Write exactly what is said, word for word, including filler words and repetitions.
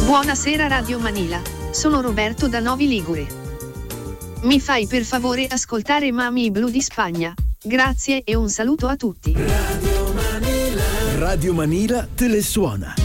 Buonasera Radio Manila, sono Roberto da Novi Ligure. Mi fai per favore ascoltare Mami Blu di Spagna? Grazie e un saluto a tutti. Radio Manila, Radio Manila te le suona.